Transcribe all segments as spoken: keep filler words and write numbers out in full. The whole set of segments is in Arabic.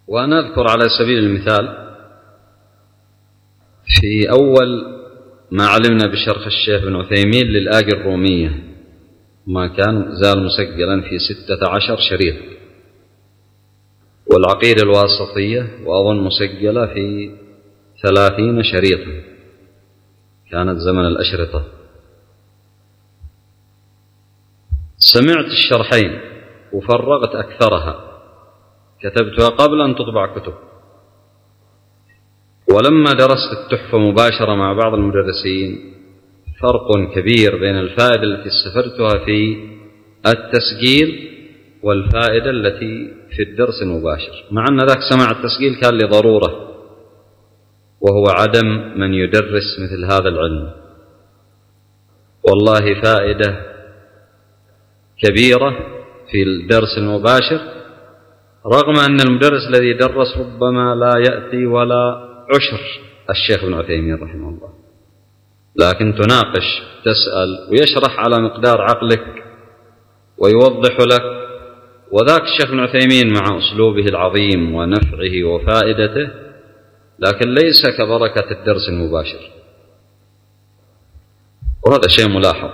وأنا أذكر على سبيل المثال في أول ما علمنا بشرح الشيخ ابن عثيمين للآية الرومية، ما كان زال مسجلا في ستة عشر شريط، والعقيدة الواسطية وأظن مسجلة في ثلاثين شريطا، كانت زمن الأشرطة. سمعت الشرحين وفرغت أكثرها، كتبتها قبل أن تطبع كتب. ولما درست التحفة مباشرة مع بعض المدرسين فرق كبير بين الفائدة التي استفدتها في التسجيل والفائدة التي في الدرس المباشر، مع أن ذاك سماع التسجيل كان لضرورة، وهو عدم من يدرس مثل هذا العلم. والله فائدة كبيرة في الدرس المباشر، رغم أن المدرس الذي درس ربما لا يأتي ولا عشر الشيخ ابن عثيمين رحمه الله، لكن تناقش، تسأل، ويشرح على مقدار عقلك ويوضح لك. وذاك الشيخ ابن عثيمين مع أسلوبه العظيم ونفعه وفائدته، لكن ليس كبركة الدرس المباشر، وهذا شيء ملاحظ.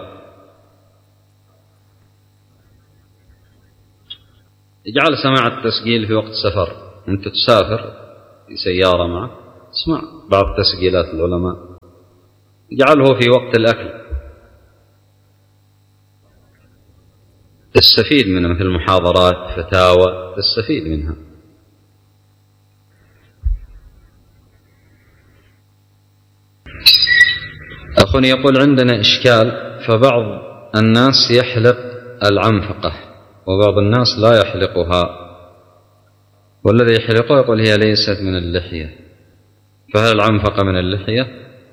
اجعل سماع التسجيل في وقت سفر، أنت تسافر في سيارة معك، اسمع بعض تسجيلات العلماء، اجعله في وقت الأكل، تستفيد منه، مثل محاضرات، فتاوى، تستفيد منها. أخوني يقول عندنا إشكال، فبعض الناس يحلق العنفقة وبعض الناس لا يحلقها، والذي يحلقه يقول هي ليست من اللحية، فهل العنفقة من اللحية؟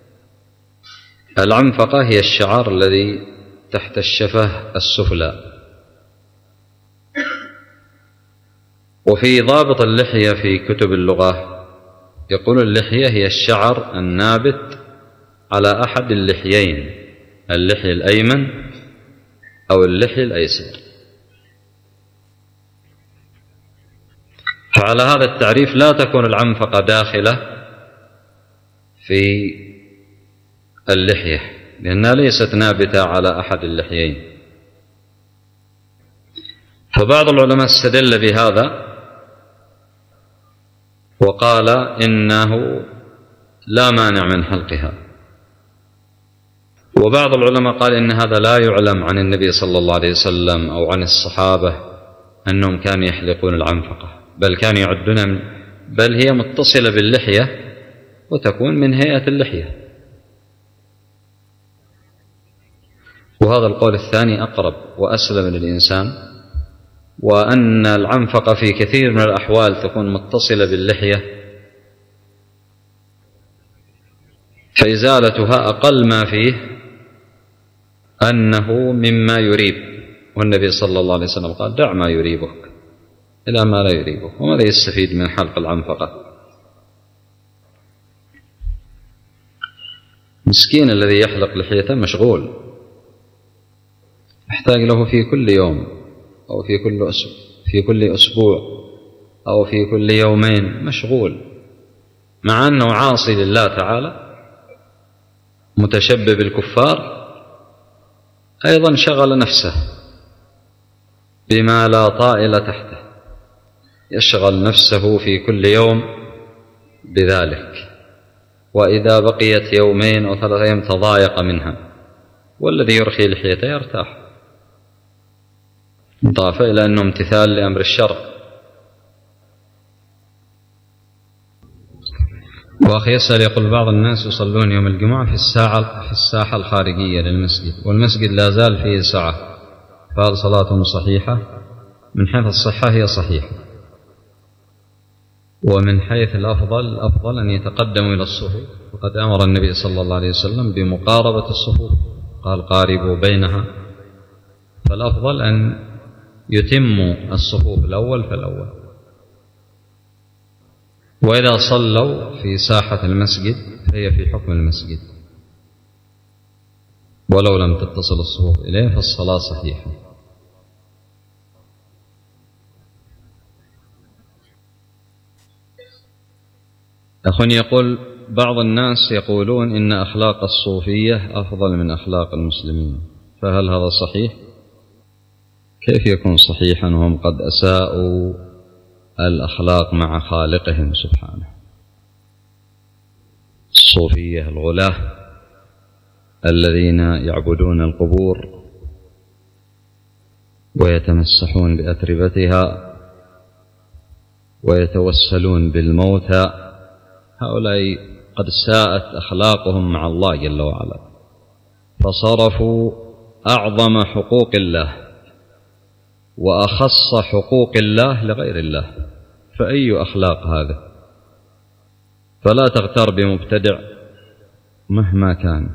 العنفقة هي الشعر الذي تحت الشفة السفلى. وفي ضابط اللحية في كتب اللغة يقول اللحية هي الشعر النابت على أحد اللحيين، اللحي الأيمن أو اللحي الأيسر. فعلى هذا التعريف لا تكون العنفقة داخلة في اللحية، لأنها ليست نابتة على أحد اللحيين. فبعض العلماء استدل بهذا وقال إنه لا مانع من حلقها، وبعض العلماء قال إن هذا لا يعلم عن النبي صلى الله عليه وسلم أو عن الصحابة أنهم كانوا يحلقون العنفقة، بل كانوا يعدون، بل هي متصلة باللحية وتكون من هيئة اللحية. وهذا القول الثاني أقرب وأسلم للإنسان، وأن العنفقة في كثير من الأحوال تكون متصلة باللحية، فإزالتها أقل ما فيه أنه مما يريب، والنبي صلى الله عليه وسلم قال دع ما يريبك إلى ما لا يريبك. وماذا يستفيد من حلق العنفقة؟ مسكين الذي يحلق لحيته مشغول، يحتاج له في كل يوم أو في كل أسبوع في كل أسبوع أو في كل يومين، مشغول، مع أنه عاصي لله تعالى متشبب الكفار، أيضا شغل نفسه بما لا طائل تحته، يشغل نفسه في كل يوم بذلك، وإذا بقيت يومين أو ثلاثة أيام تضايق منها، والذي يرخي لحيته يرتاح، إضافة إلى أنه امتثال لأمر الشرع. وأخي يسأل يقول بعض الناس يصلون يوم الجمعة في الساعة في الساحة الخارجية للمسجد، والمسجد لا زال فيه سعة، فهل صلاتهم صحيحة؟ من حيث الصحة هي صحيحة، ومن حيث الأفضل الأفضل أن يتقدموا إلى الصفوف، وقد أمر النبي صلى الله عليه وسلم بمقاربة الصفوف، قال قاربوا بينها، فالأفضل أن يتموا الصفوف الأول فالأول. وإذا صلوا في ساحة المسجد فهي في حكم المسجد، ولو لم تتصل الصفوف إليه فالصلاة صحيحة. أخواني، يقول بعض الناس يقولون إن أخلاق الصوفية أفضل من أخلاق المسلمين، فهل هذا صحيح؟ كيف يكون صحيحا وهم قد أساءوا الأخلاق مع خالقهم سبحانه؟ الصوفية الغلاة الذين يعبدون القبور ويتمسحون بأتربتها ويتوسلون بالموتى، هؤلاء قد ساءت أخلاقهم مع الله جل وعلا، فصرفوا أعظم حقوق الله وأخص حقوق الله لغير الله، فأي أخلاق هذا؟ فلا تغتر بمبتدع مهما كان.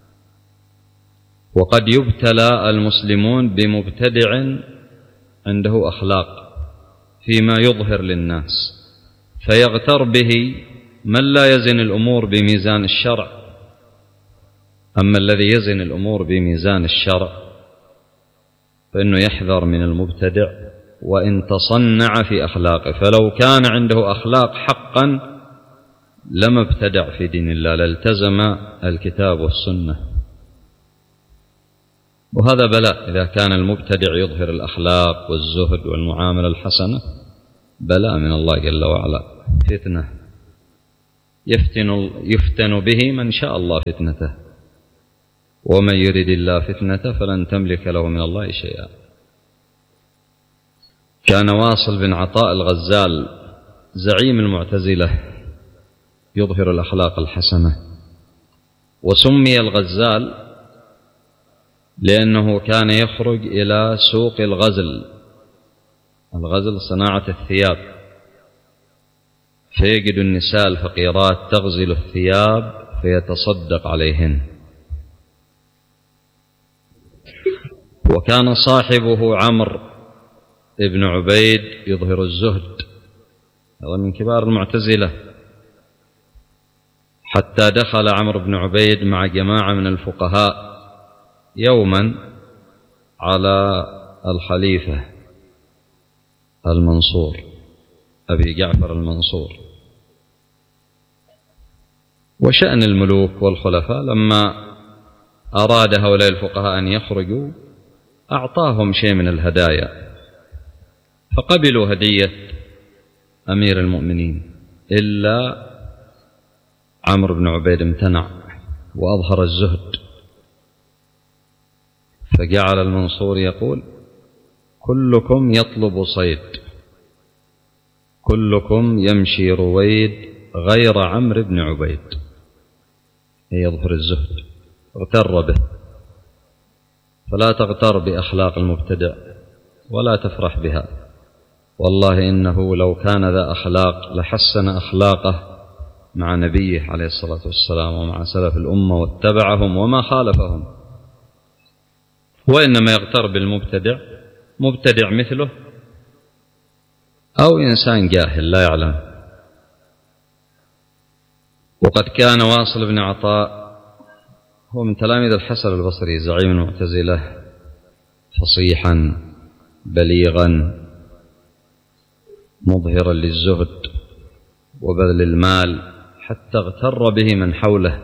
وقد يبتلى المسلمون بمبتدع عنده أخلاق فيما يظهر للناس، فيغتر به من لا يزن الأمور بميزان الشرع. أما الذي يزن الأمور بميزان الشرع فإنه يحذر من المبتدع وإن تصنع في أخلاقه، فلو كان عنده أخلاق حقا لما ابتدع في دين الله، لالتزم الكتاب والسنة. وهذا بلاء، إذا كان المبتدع يظهر الأخلاق والزهد والمعاملة الحسنة، بلاء من الله جل وعلا، فتنة يفتن, يفتن به من شاء الله فتنته، ومن يرد الله فتنته فلن تملك له من الله شيئا. كان واصل بن عطاء الغزال زعيم المعتزلة يظهر الأخلاق الحسنة، وسمي الغزال لأنه كان يخرج إلى سوق الغزل، الغزل صناعة الثياب، فيجد النساء الفقيرات تغزل الثياب فيتصدق عليهن. وكان صاحبه عمرو بن عبيد يظهر الزهد، هذا من كبار المعتزلة، حتى دخل عمرو بن عبيد مع جماعة من الفقهاء يوما على الخليفة المنصور أبي جعفر المنصور. وشأن الملوك والخلفاء لما أراد هؤلاء الفقهاء أن يخرجوا أعطاهم شيء من الهدايا، فقبلوا هدية أمير المؤمنين، إلا عمرو بن عبيد امتنع وأظهر الزهد، فجعل المنصور يقول: كلكم يطلب صيد، كلكم يمشي رويد غير عمرو بن عبيد، يظهر الزهد، اغتر به. فلا تغتر بأخلاق المبتدع ولا تفرح بها، والله إنه لو كان ذا أخلاق لحسن أخلاقه مع نبيه عليه الصلاة والسلام ومع سلف الأمة واتبعهم وما خالفهم. وإنما يغتر بالمبتدع مبتدع مثله أو إنسان جاهل لا يعلم. وقد كان واصل بن عطاء هو من تلاميذ الحسن البصري زعيم المعتزلة، فصيحا بليغا مظهرا للزهد وبذل المال، حتى اغتر به من حوله.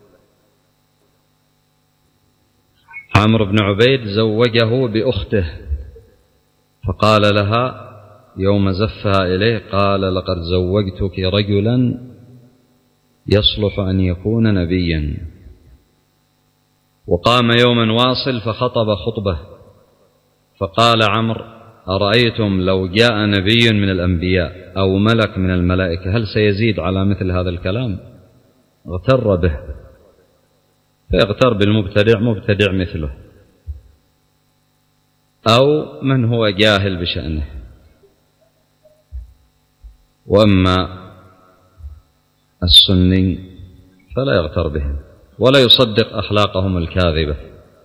عمرو بن عبيد زوجه بأخته، فقال لها يوم زفها إليه، قال: لقد زوجتك رجلا يصلح أن يكون نبيا. وقام يوما واصل فخطب خطبة، فقال عمرو: أرأيتم لو جاء نبي من الأنبياء أو ملك من الملائكة هل سيزيد على مثل هذا الكلام؟ اغتر به. فيغتر بالمبتدع مبتدع مثله أو من هو جاهل بشأنه. وأما السني فلا يغتر بهم ولا يصدق أخلاقهم الكاذبة.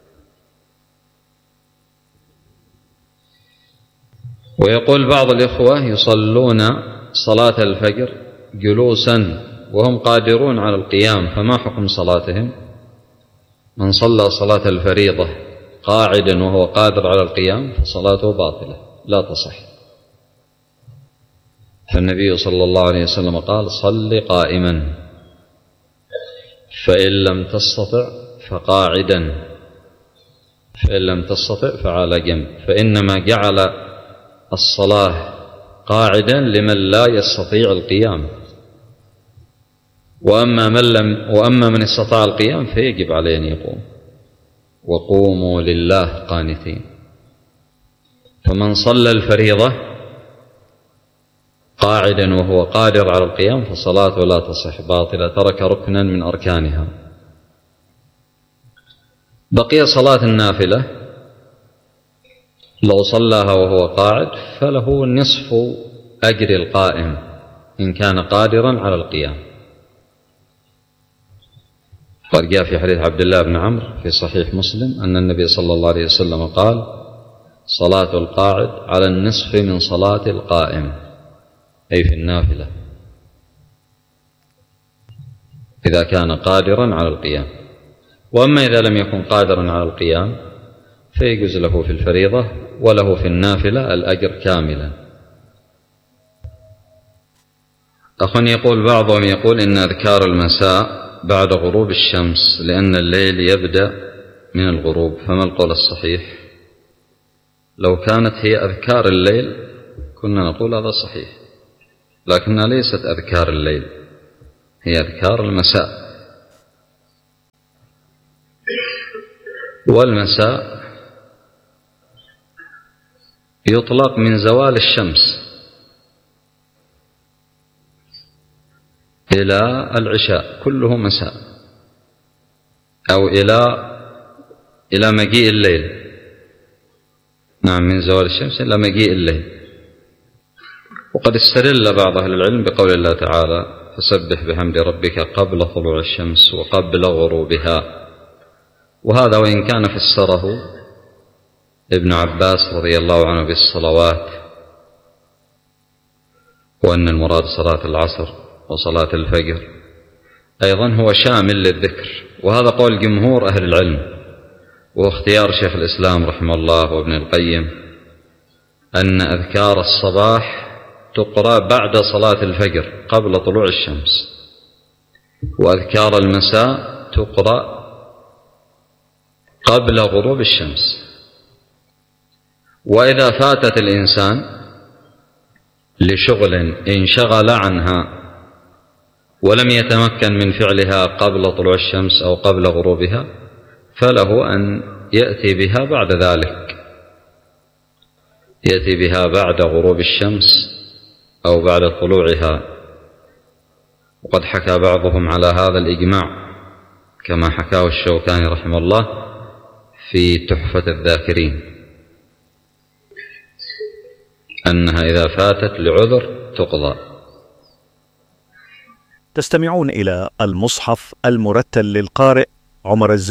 ويقول بعض الإخوة يصلون صلاة الفجر جلوسا وهم قادرون على القيام، فما حكم صلاتهم؟ من صلى صلاة الفريضة قاعدا وهو قادر على القيام فصلاته باطلة لا تصح. فالنبي صلى الله عليه وسلم قال: صل قائما، فإن لم تستطع فقاعدا، فإن لم تستطع فعلى جنب. فإنما جعل الصلاة قاعدا لمن لا يستطيع القيام، وأما من لم وأما من استطاع القيام فيجب عليه أن يقوم. وقوموا لله قانتين. فمن صلى الفريضة قاعدا وهو قادر على القيام فصلاته لا تصح، باطلة، ترك ركنا من أركانها. بقي صلاة النافلة لو صلاها وهو قاعد فله نصف أجر القائم إن كان قادرا على القيام. قد جاء في حديث عبد الله بن عمرو في صحيح مسلم أن النبي صلى الله عليه وسلم قال: صلاة القاعد على النصف من صلاة القائم، أي في النافلة إذا كان قادرا على القيام. وأما إذا لم يكن قادرا على القيام فيجوز له في الفريضة وله في النافلة الأجر كاملا. أخ يقول بعضهم يقول إن أذكار المساء بعد غروب الشمس لأن الليل يبدأ من الغروب، فما القول الصحيح؟ لو كانت هي أذكار الليل كنا نقول هذا صحيح، لكنها ليست أذكار الليل، هي أذكار المساء. والمساء يطلق من زوال الشمس إلى العشاء، كله مساء، أو إلى إلى مجيء الليل. نعم، من زوال الشمس إلى مجيء الليل. وقد استدل بعض أهل العلم بقول الله تعالى: فسبح بحمد ربك قبل طلوع الشمس وقبل غروبها. وهذا وإن كان فسره ابن عباس رضي الله عنه بالصلوات، وأن المراد صلاة العصر وصلاة الفجر، أيضا هو شامل للذكر. وهذا قول جمهور أهل العلم، واختيار شيخ الإسلام رحمه الله وابن القيم أن أذكار الصباح تقرأ بعد صلاة الفجر قبل طلوع الشمس، وأذكار المساء تقرأ قبل غروب الشمس. وإذا فاتت الإنسان لشغل انشغل عنها ولم يتمكن من فعلها قبل طلوع الشمس أو قبل غروبها فله أن يأتي بها بعد ذلك، يأتي بها بعد غروب الشمس أو بعد طلوعها. وقد حكى بعضهم على هذا الإجماع كما حكاه الشوكاني رحمه الله في تحفة الذاكرين، أنها إذا فاتت لعذر تقضى. تستمعون إلى المصحف المرتل للقارئ عمر الزكي.